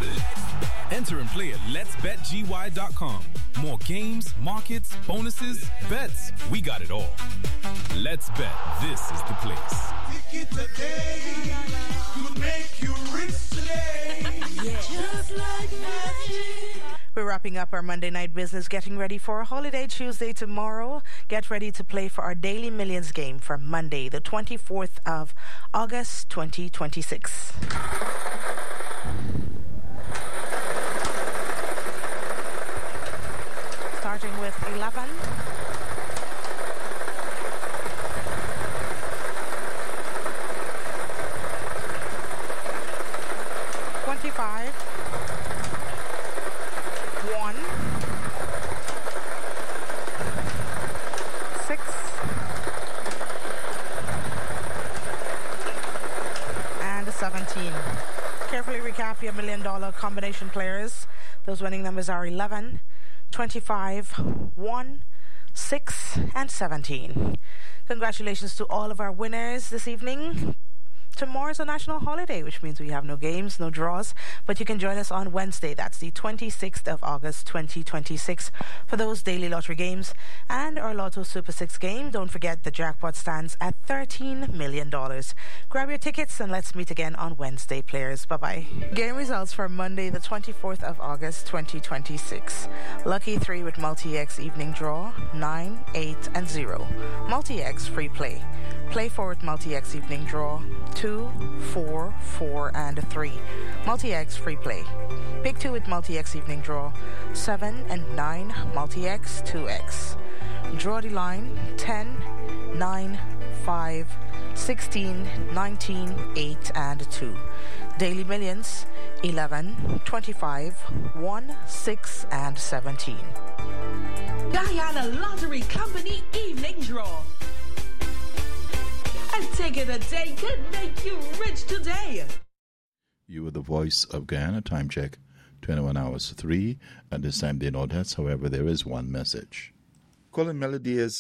Enter and play at letsbetgy.com. More games, markets, bonuses, bets. We got it all. Let's Bet. This is the place. Ticket today could make you rich today. Just like magic. We're wrapping up our Monday night business, getting ready for a holiday Tuesday tomorrow. Get ready to play for our Daily Millions game for Monday, the 24th of August, 2026. Starting with 11. 25. 1. 6. And 17. Carefully recap your $1 million combination players. Those winning numbers are 11, 25, 1, 6, and 17. Congratulations to all of our winners this evening. Tomorrow's a national holiday, which means we have no games, no draws, but you can join us on Wednesday. That's the 26th of August, 2026, for those daily lottery games and our Lotto Super 6 game. Don't forget the jackpot stands at $13 million. Grab your tickets and let's meet again on Wednesday, players. Bye-bye. Game results for Monday, the 24th of August, 2026. Lucky 3 with Multi-X evening draw, 9, 8, and 0. Multi-X free play. Play 4 with Multi-X evening draw, 2, 4, 4, and 3. Multi-X free play. Pick 2 with Multi-X evening draw, 7 and 9. Multi-X 2X. Draw the line, 10, 9, 5, 16, 19, 8, and 2. Daily Millions, 11, 25, 1, 6, and 17. Guyana Lottery Company evening draw. A ticket a day could make you rich today. You are the voice of Guyana. Time check, 21 hours 3. At this time, they know that. However, there is one message. Calling Melody is